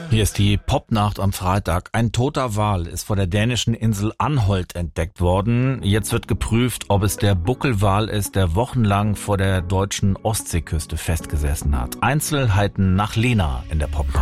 Hier ist die Popnacht am Freitag. Ein toter Wal ist vor der dänischen Insel Anholt entdeckt worden. Jetzt wird geprüft, ob es der Buckelwal ist, der wochenlang vor der deutschen Ostseeküste festgesessen hat. Einzelheiten nach Lena in der Popnacht.